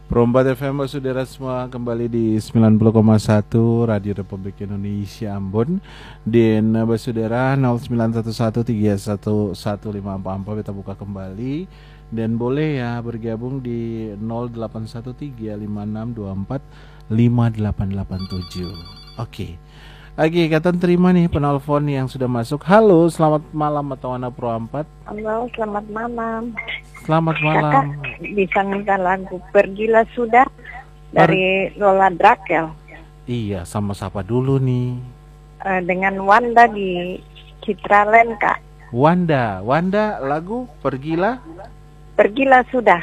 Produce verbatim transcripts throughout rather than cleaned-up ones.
Perompat F M saudara semua kembali di sembilan puluh koma satu Radio Republik Indonesia Ambon. Dan saudara nol sembilan satu satu tiga satu satu lima empat empat kita buka kembali. Dan boleh ya bergabung di nol delapan satu tiga lima enam dua empat lima delapan delapan tujuh. Oke. Lagi kata terima nih penelpon yang sudah masuk. Halo, selamat malam atau anak Pro empat. Halo, selamat malam. Selamat malam. Kakak bisa minta lagu Pergilah Sudah dari per... Lola Drakel. Iya, sama siapa dulu nih? Uh, dengan Wanda di Citraland, Kak. Wanda, Wanda lagu Pergilah. Pergilah Sudah.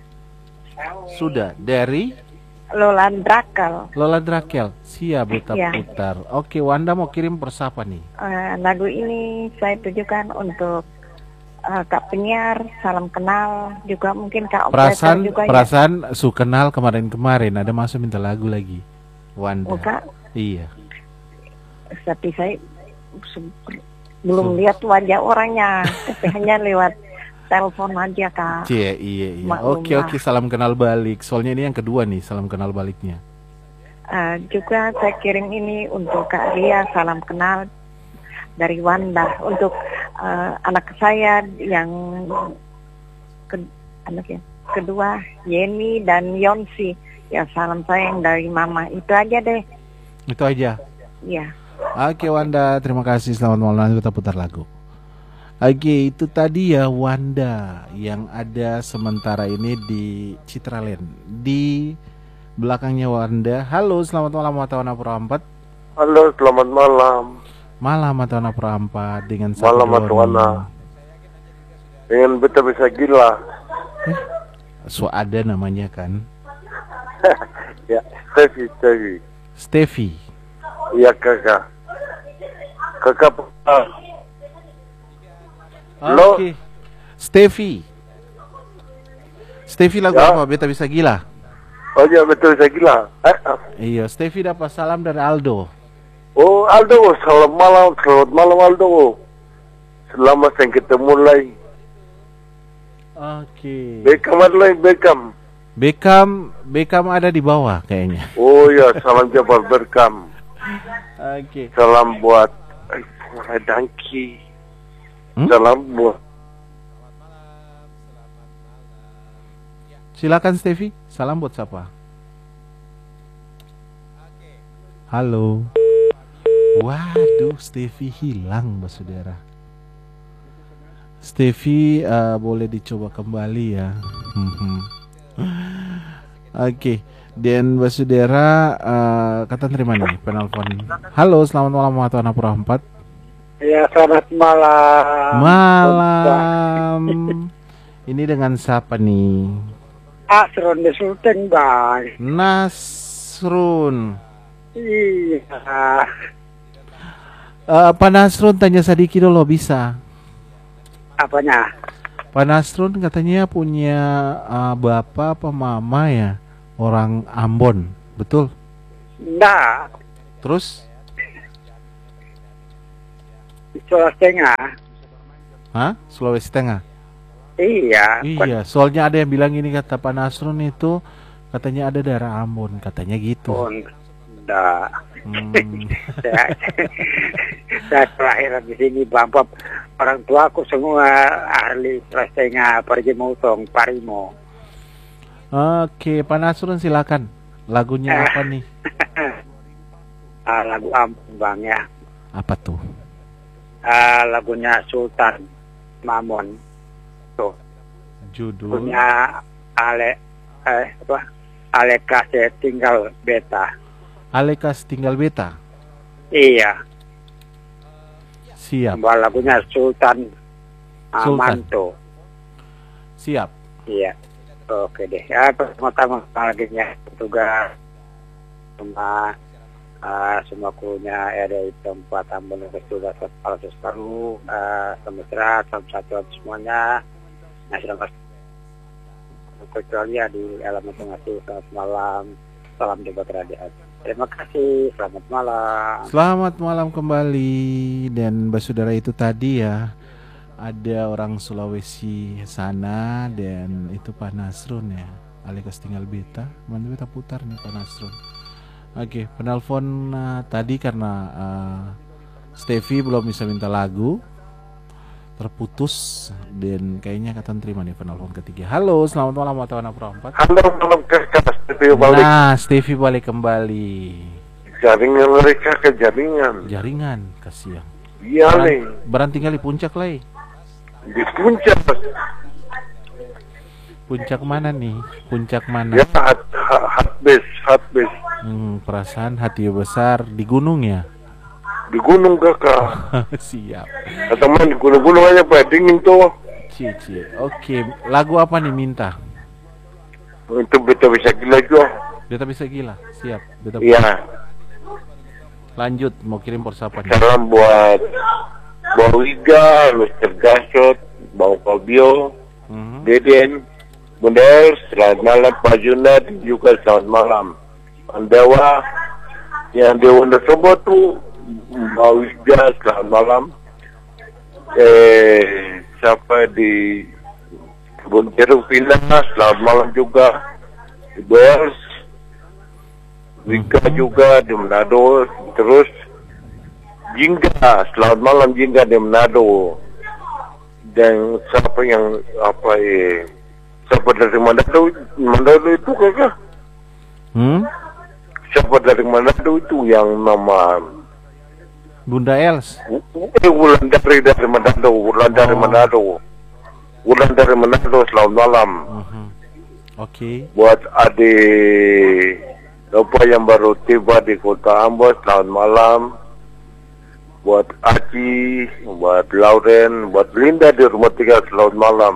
Sudah dari Lola Drakel. Lola Drakel. Siap putar-putar. Ya. Oke, Wanda mau kirim persapa nih? Uh, lagu ini saya tujukan untuk Uh, Kak penyiar, salam kenal juga mungkin Kak Perasaan juga perasaan ya. Su kenal kemarin-kemarin ada masuk minta lagu lagi. Wanda. Oh, Kak? Iya. Tapi saya belum so. lihat wajah orangnya, tapi hanya lewat telepon aja, Kak. Cie, iya iya. Oke oke, salam kenal balik. Soalnya ini yang kedua nih, salam kenal baliknya. Uh, juga saya kirim ini untuk Kak Ria, salam kenal dari Wanda untuk uh, anak saya yang ke, anak ya, kedua Yeni dan Yonsi. Ya salam sayang dari Mama. Itu aja deh. Itu aja. Iya. Oke Wanda, terima kasih. Selamat malam. Kita putar lagu. Oke, itu tadi ya Wanda yang ada sementara ini di Citraland. Di belakangnya Wanda. Halo, selamat malam Matawana Pro empat. Halo, selamat malam. Malam atau anak perampat dengan malam atau anak dengan beta bisa gila. Eh, so ada namanya kan? Ya, Steffi, Steffi. Steffi. Iya kakak. Kakak. Halo. Oke. Okay. Steffi. Steffi lagu ya. Apa? Beta bisa gila. Oh iya, beta bisa gila. Eh? Iya, Steffi dapat salam dari Aldo. Oh Aldo, selamat malam, selamat malam Aldo. Selamat yang kita mulai. Oke. Okay. Beckham ada lagi Beckham. Beckham, Beckham ada di bawah kayaknya. Oh ya, salam Jabar Beckham. Oke. Okay. Salam buat eh, Dangki. Hmm? Salam buat. Silakan Steffi, salam buat siapa? Halo. Waduh, Steffi hilang, Mbak Saudara. Steffi uh, boleh dicoba kembali ya. Oke, okay. Dan Mbak Saudara uh, kata terima nih penelpon. Halo, selamat malam atau anak Pro empat. Ya, selamat malam. Malam. Ini dengan siapa nih? Nasrun di Sultan, Bang. Nasrun. Iya. Uh, Pak Nasrun tanya Sadiki dulu bisa. Apanya? Pak Nasrun katanya punya uh, bapak apa mama ya orang Ambon, betul? Enggak. Terus? Sulawesi Tengah. Hah? Sulawesi Tengah? Iya. Iya, soalnya ada yang bilang ini kata Pak Nasrun itu katanya ada daerah Ambon, katanya gitu. Oh, enggak. Hmm. saya, saya terakhir di sini bapak orang tuaku semua ahli Tengah pergi motong Parimo. Oke, Pak Nasrun silakan. Lagunya apa nih? uh, lagu Ambon Bang ya. Apa tuh? Uh, lagunya Sultan Mamon. Tuh. Judul? Punya Ale eh apa? Aleka tinggal beta. Alekas tinggal beta. Iya. Siap. Bawa lagunya Sultan Amanto. Siap. Iya. Oke deh. Ya pertama-tama lagi ya tugas semua uh, semua krunya ada di tempat Ambon sudah kepala baru uh, semesra satu semuanya. Nah sudah pas kecuali ya di elemen ngasih selamat malam. Salam debat radio. Terima kasih, selamat malam. Selamat malam kembali. Dan Mbak Saudara itu tadi ya ada orang Sulawesi sana dan itu Pak Nasrun ya. Alekas tinggal beta, mana beta putar nih Pak Nasrun. Oke, penelpon uh, tadi karena uh, Stevie belum bisa minta lagu, terputus, dan kayaknya kata terima nih penelpon ketiga. Halo, selamat malam wartawan Pro empat. Halo, malam kakak Stevie balik. Nah, Stevie balik kembali. Jaringan mereka ke jaringan. Jaringan, kasihan. Iya Beran, nih. Beran tinggal di puncak lah. Di puncak. Puncak mana nih? Puncak mana? Ya, hat, hat, hat base, hat base. Hmm, perasaan hati besar di gunung ya? Di gunung kakak. Siap. Atau main di gunung-gunung aja Pak, dingin tuh. Cici. Oke, lagu apa nih minta? Itu beta bisa gila juga. Beta bisa gila. Siap. Beta Iya. Lanjut, mau kirim persiapan. Salam buat Bang Wiga, mister Gasot, Bang Fabio, Mhm. Deden, Bundel, selamat malam Pak Junad, juga selamat malam. Andewa, yang di Wonosobo tuh, Bang Wiga, selamat malam. Eh, siapa di Kebun Jeruk Pinang, selamat malam juga. Di Boers, Wika juga di Manado, terus Jingga, selamat malam Jingga di Manado. Dan siapa yang apa eh siapa dari Manado, Manado itu kakak? Hmm? Siapa dari Manado itu yang nama Bunda Els. eh, Wulandari dari Manado, Wulandari Oh. Manado, Wulandari Manado, selamat malam. Mhm. Oke. Buat adik Bapak yang baru tiba di Kota Ambon, selamat malam. Buat Aci, buat Lauren, buat Linda di rumah tiga, selamat malam.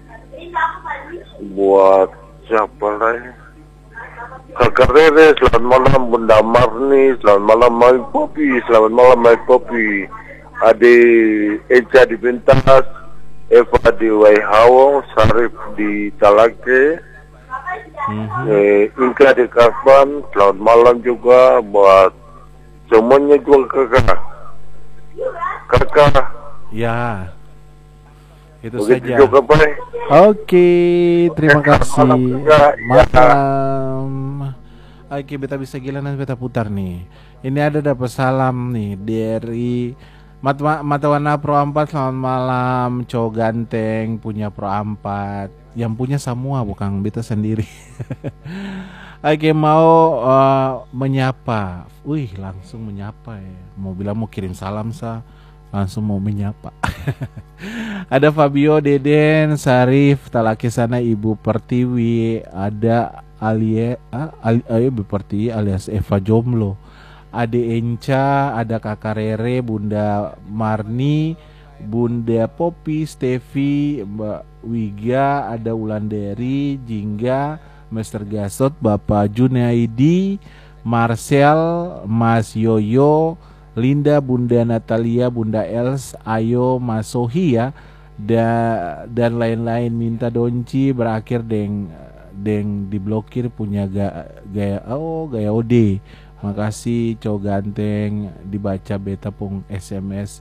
Buat siapa lagi? Kakak Rere, selamat malam. Bunda Marni, selamat malam. Mike Poppy, selamat malam Mike Poppy. Adik Eca di Bintas, Eva di Waihawong, Sarif di Talake, Mhm. Eh, Inka di Kasban, selamat malam juga buat semuanya juga kakak. Kakak, Ya. Itu begitu saja. juga Pak. Oke, terima kasih. Malam juga, ya. Malam. Oke, beta bisa gila nanti beta putar nih. Ini ada dapat salam nih dari Mata Matawana Pro empat. Selamat malam, Cow Ganteng punya Pro empat. Yang punya semua bukan beta sendiri. Oke, mau uh, menyapa. Wih, langsung menyapa ya. Mau bilang mau kirim salam sah, langsung mau menyapa. Ada Fabio, Deden, Sarif, Talaki sana Ibu Pertiwi, ada Alie, ah, Ali, Ibu Pertiwi alias Eva Jomblo, Ade Enca, ada Kakak Rere, Bunda Marni, Bunda Poppy, Stevi, Mbak Wiga, ada Wulandari, Jingga, mister Gasot, Bapak Junaidi, Marcel, Mas Yoyo, Linda, Bunda Natalia, Bunda Els, Ayo, Mas Sohi ya, da, dan lain-lain. Minta donci berakhir deng deng diblokir punya ga, gaya oh gaya O D. Makasih Cow Ganteng, dibaca beta pung S M S.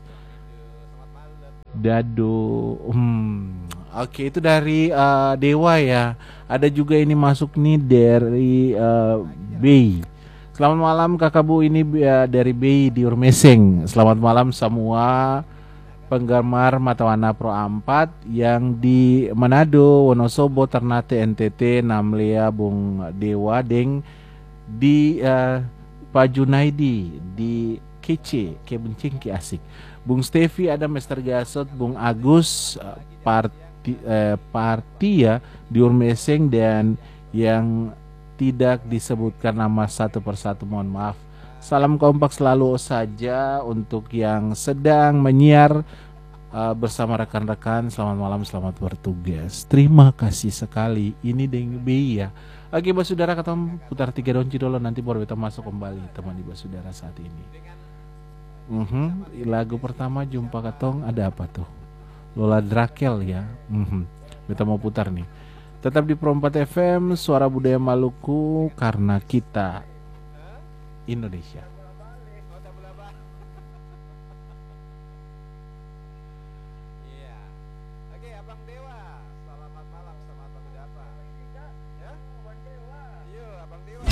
Dado. Hmm. Oke, itu dari uh, Dewa ya. Ada juga ini masuk nih dari uh, B. Selamat malam Kakak Bu, ini uh, dari B di Urmeseng. Selamat malam semua penggemar Matawana Pro empat yang di Manado, Wonosobo, Ternate, N T T, Namlea, Bung Dewa, Deng di uh, Pak Junaidi di Kece, ke bencing ke asik. Bung Stevi, ada mister Gasot, Bung Agus, uh, Parti, uh, Partia di Urmeseng, dan yang tidak disebutkan nama satu persatu, mohon maaf. Salam kompak selalu saja untuk yang sedang menyiar uh, bersama rekan-rekan. Selamat malam, selamat bertugas. Terima kasih sekali. Ini Deng B ya. Oke Basudara, kata putar tiga donci dulu, nanti baru kita masuk kembali teman di Basudara saat ini. Uh-huh. Lagu pertama jumpa katong ada apa tuh? Lola Drakel ya. Uh-huh. Kita mau putar nih. Tetap di Pro empat F M, Suara Budaya Maluku, karena kita Indonesia.